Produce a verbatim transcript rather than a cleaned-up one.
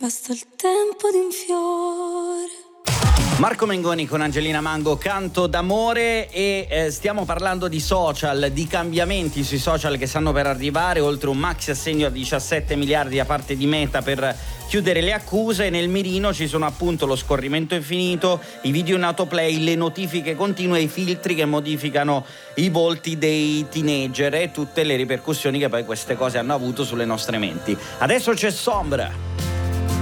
basta il tempo di un fiore. Marco Mengoni con Angelina Mango, Canto d'amore, e eh, stiamo parlando di social, di cambiamenti sui social che stanno per arrivare, oltre un maxi assegno a diciassette miliardi da parte di Meta per chiudere le accuse. Nel mirino ci sono appunto lo scorrimento infinito, i video in autoplay, le notifiche continue, i filtri che modificano i volti dei teenager e tutte le ripercussioni che poi queste cose hanno avuto sulle nostre menti. Adesso c'è Sombra.